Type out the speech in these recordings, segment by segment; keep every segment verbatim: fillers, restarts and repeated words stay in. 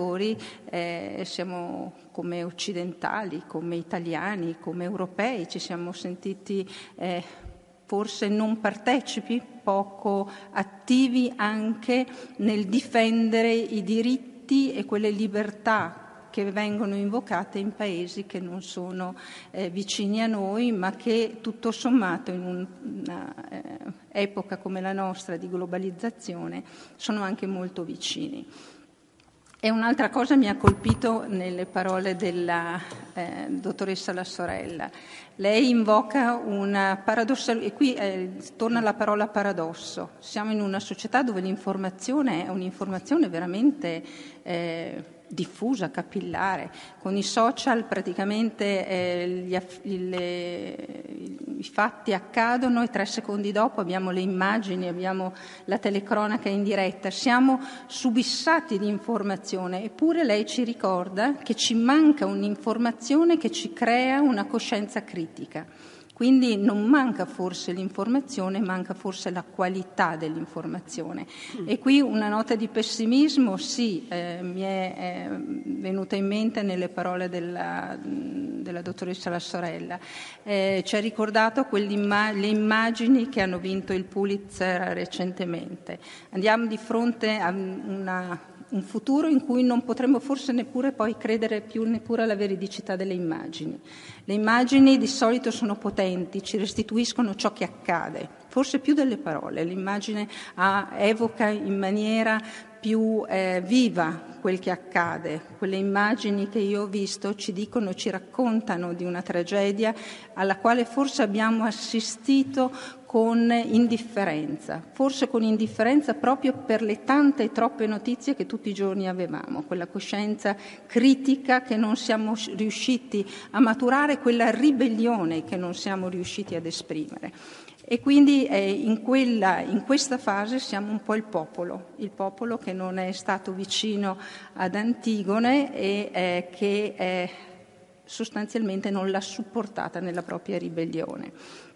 eh, siamo come occidentali, come italiani, come europei, ci siamo sentiti eh, forse non partecipi, poco attivi anche nel difendere i diritti e quelle libertà che vengono invocate in paesi che non sono eh, vicini a noi, ma che tutto sommato in un'epoca eh, come la nostra di globalizzazione sono anche molto vicini. E un'altra cosa mi ha colpito nelle parole della eh, dottoressa La Sorella. Lei invoca una paradossalità, e qui eh, torna la parola paradosso. Siamo in una società dove l'informazione è un'informazione veramente eh, diffusa, capillare. Con i social praticamente eh, gli, le, i fatti accadono e tre secondi dopo abbiamo le immagini, abbiamo la telecronaca in diretta. Siamo subissati di informazione, eppure lei ci ricorda che ci manca un'informazione che ci crea una coscienza critica. Quindi non manca forse l'informazione, manca forse la qualità dell'informazione. E qui una nota di pessimismo, sì, eh, mi è eh, venuta in mente nelle parole della, della dottoressa La Sorella. Eh, ci ha ricordato le immagini che hanno vinto il Pulitzer recentemente. Andiamo di fronte a una... un futuro in cui non potremo forse neppure poi credere più neppure alla veridicità delle immagini. Le immagini di solito sono potenti, ci restituiscono ciò che accade, forse più delle parole. L'immagine ah, evoca in maniera più eh, viva quel che accade. Quelle immagini che io ho visto ci dicono, ci raccontano di una tragedia alla quale forse abbiamo assistito con indifferenza, forse con indifferenza proprio per le tante e troppe notizie che tutti i giorni avevamo, quella coscienza critica che non siamo riusciti a maturare, quella ribellione che non siamo riusciti ad esprimere. E quindi eh, in, quella, in questa fase siamo un po' il popolo, il popolo che non è stato vicino ad Antigone e eh, che eh, sostanzialmente non l'ha supportata nella propria ribellione.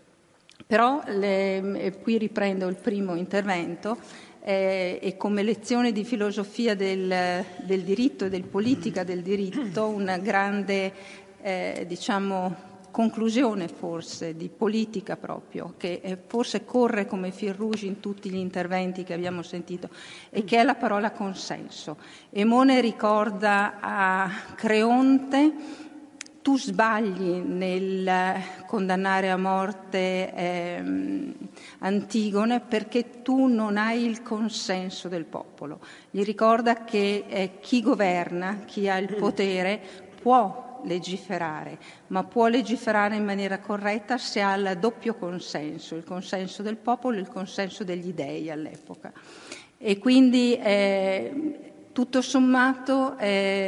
Però le, qui riprendo il primo intervento eh, e come lezione di filosofia del, del diritto e del politica del diritto una grande eh, diciamo conclusione forse di politica proprio che eh, forse corre come fil rouge in tutti gli interventi che abbiamo sentito e che è la parola consenso. Emone ricorda a Creonte: tu sbagli nel condannare a morte eh, Antigone perché tu non hai il consenso del popolo. Gli ricorda che eh, chi governa, chi ha il potere, può legiferare, ma può legiferare in maniera corretta se ha il doppio consenso, il consenso del popolo e il consenso degli dei all'epoca. E quindi eh, tutto sommato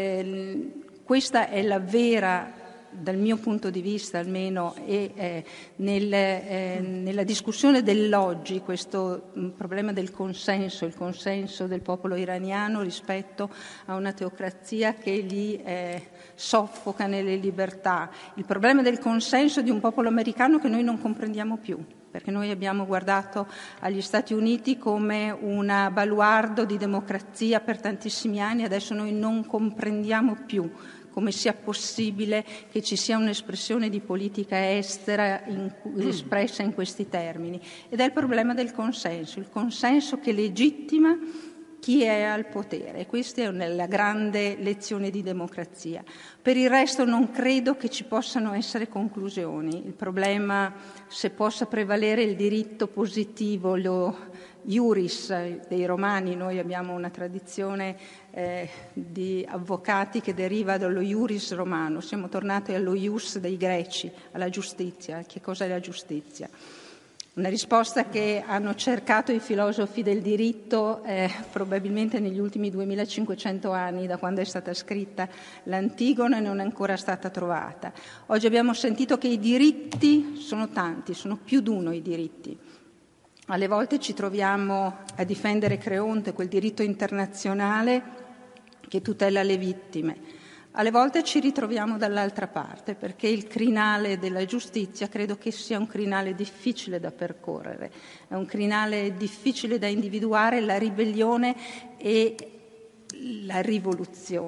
eh, questa è la vera, dal mio punto di vista almeno, e eh, nel, eh, nella discussione dell'oggi, questo mh, problema del consenso, il consenso del popolo iraniano rispetto a una teocrazia che li eh, soffoca nelle libertà, il problema del consenso di un popolo americano che noi non comprendiamo più, perché noi abbiamo guardato agli Stati Uniti come un baluardo di democrazia per tantissimi anni, adesso noi non comprendiamo più come sia possibile che ci sia un'espressione di politica estera in, espressa in questi termini. Ed è il problema del consenso, il consenso che legittima chi è al potere. E questa è una grande lezione di democrazia. Per il resto non credo che ci possano essere conclusioni. Il problema, se possa prevalere il diritto positivo, lo iuris dei romani, noi abbiamo una tradizione eh, di avvocati che deriva dallo iuris romano, siamo tornati allo ius dei greci, alla giustizia. Che cos'è la giustizia? Una risposta che hanno cercato i filosofi del diritto eh, probabilmente negli ultimi duemilacinquecento anni, da quando è stata scritta l'Antigone, non è ancora stata trovata. Oggi abbiamo sentito che i diritti sono tanti, sono più di uno i diritti. Alle volte ci troviamo a difendere Creonte, quel diritto internazionale che tutela le vittime. Alle volte ci ritroviamo dall'altra parte, perché il crinale della giustizia credo che sia un crinale difficile da percorrere, è un crinale difficile da individuare, la ribellione e la rivoluzione.